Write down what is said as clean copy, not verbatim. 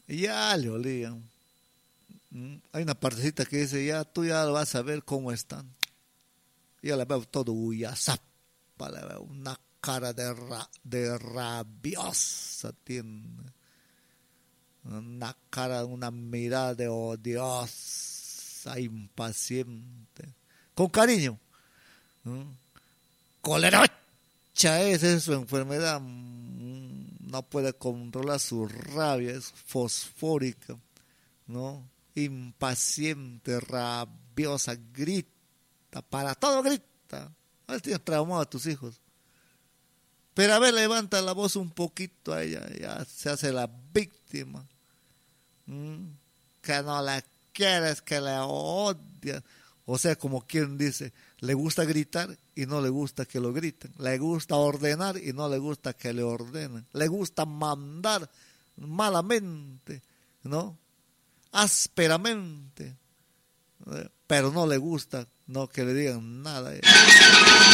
Ya le olían. Hay una partecita que dice, ya tú ya vas a ver cómo están. Ya la veo todo huyazapa, le veo una cara de rabiosa tiene. Una cara, una mirada de odiosa, impaciente. Con cariño. ¿No? Colerocha es su enfermedad. No puede controlar su rabia, es fosfórica, ¿no? Impaciente, rabiosa, grita, para todo grita. A ver, tienes traumado a tus hijos. Pero a ver, levanta la voz un poquito a ella, ya se hace la víctima. ¿Mm? Que no la quieres, que la odias. O sea, como quien dice, le gusta gritar y no le gusta que lo griten. Le gusta ordenar y no le gusta que le ordenen. Le gusta mandar malamente, ¿no? Ásperamente. Pero no le gusta, no que le digan nada.